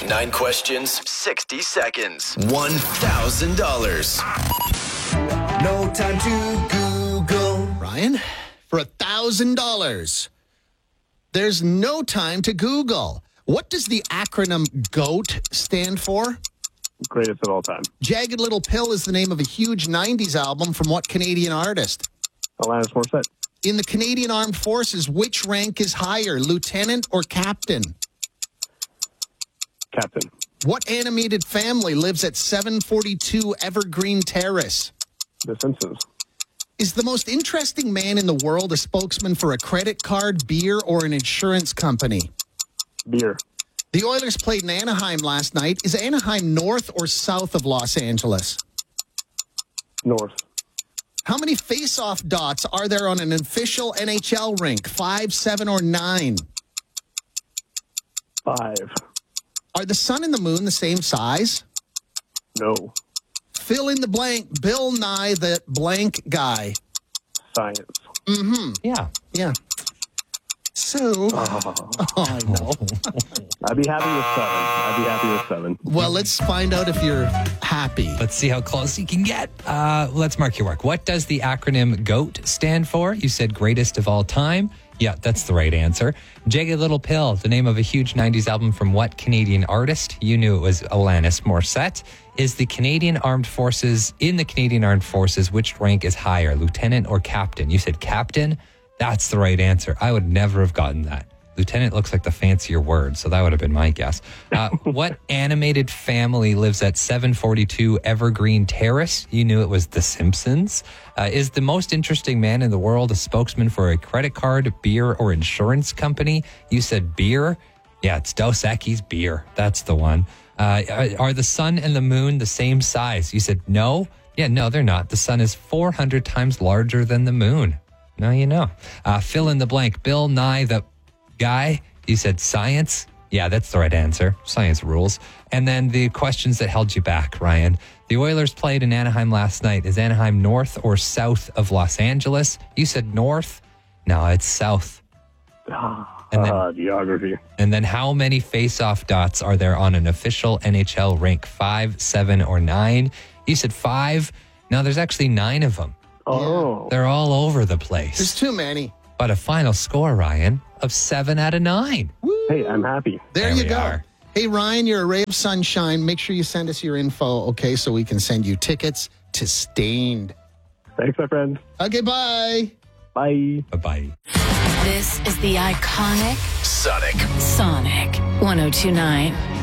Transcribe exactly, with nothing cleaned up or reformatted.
Nine questions, sixty seconds, one thousand dollars. No time to Google. Ryan, for one thousand dollars, there's no time to Google. What does the acronym GOAT stand for? Greatest of all time. Jagged Little Pill is the name of a huge nineties album from what Canadian artist? Alanis Morissette. In the Canadian Armed Forces, which rank is higher, lieutenant or captain? Captain. What animated family lives at seven forty-two Evergreen Terrace? The Simpsons. Is the most interesting man in the world a spokesman for a credit card, beer, or an insurance company? Beer. The Oilers played in Anaheim last night. Is Anaheim north or south of Los Angeles? North. How many face-off dots are there on an official N H L rink? Five, seven, or nine? Five. Are the sun and the moon the same size? No. Fill in the blank. Bill Nye, the blank guy. Science. Mm-hmm. Yeah. Yeah. So, Oh. oh, I know. I'd be happy with seven. I'd be happy with seven. Well, let's find out if you're happy. Let's see how close you can get. Uh, let's mark your work. What does the acronym GOAT stand for? You said greatest of all time. Yeah, that's the right answer. Jagged Little Pill, the name of a huge nineties album from what Canadian artist? You knew it was Alanis Morissette. Is the Canadian Armed Forces, in the Canadian Armed Forces, which rank is higher, lieutenant or captain? You said captain. That's the right answer. I would never have gotten that. Lieutenant looks like the fancier word, so that would have been my guess. Uh, what animated family lives at seven forty-two Evergreen Terrace? You knew it was The Simpsons. Uh, is the most interesting man in the world a spokesman for a credit card, beer, or insurance company? You said beer. Yeah, it's Dos Equis beer. That's the one. Uh, are, are the sun and the moon the same size? You said no. Yeah, no, they're not. The sun is four hundred times larger than the moon. Now you know. Uh, fill in the blank. Bill Nye, the guy. You said science. Yeah, that's the right answer. Science rules. And then the questions that held you back, Ryan. The Oilers played in Anaheim last night. Is Anaheim north or south of Los Angeles? You said north. No, it's south. And then, uh, geography. and then how many face-off dots are there on an official N H L rink? Five, seven, or nine? You said five. No, there's actually nine of them. Oh. They're all over the place. There's too many. But a final score, Ryan, of seven out of nine. Hey, I'm happy. There, There you we go. are. Hey, Ryan, you're a ray of sunshine. Make sure you send us your info, okay, so we can send you tickets to Stained. Thanks, my friend. Okay, bye. Bye. Bye-bye. This is the iconic Sonic. Sonic one oh two point nine.